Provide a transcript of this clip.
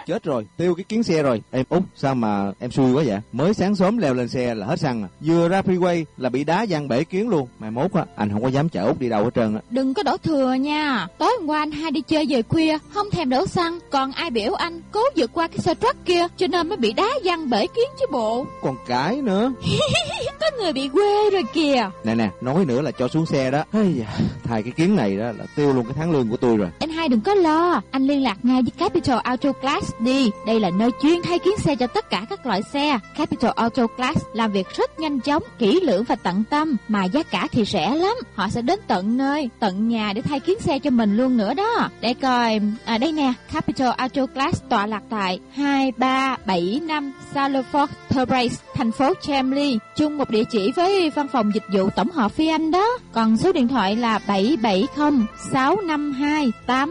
Chết rồi, tiêu cái kiến xe rồi. Em Út, sao mà em xui quá vậy? Mới sáng sớm leo lên xe là hết xăng à. Vừa ra freeway là bị đá văng bể kiến luôn. Mai mốt á, anh không có dám chở Út đi đâu hết trơn á. Đừng có đổ thừa nha. Tối hôm qua anh hai đi chơi về khuya, không thèm đổ xăng, còn ai biểu anh cố vượt qua cái xe truck kia, cho nên mới bị đá văng bể kiến chứ bộ. Còn cãi nữa. Có người bị quê rồi kìa. Nè, nói nữa là cho xuống xe đó. Thay cái kiến này đó là tiêu luôn cái tháng lương của tôi rồi. Anh hai đừng có lo, anh liên lạc ngay với Capital Auto Glass đi. Đây là nơi chuyên thay kiến xe cho tất cả các loại xe. Capital Auto Glass làm việc rất nhanh chóng, kỹ lưỡng và tận tâm, mà giá cả thì rẻ lắm. Họ sẽ đến tận nơi, tận nhà để thay kiến xe cho mình luôn nữa đó. Để coi, đây nè, Capital Auto Glass tọa lạc tại 2375 Salford Terrace, thành phố Chemley, chung một địa chỉ với văn phòng dịch vụ tổng hợp Phi Anh đó. Còn số điện thoại là 770 652 8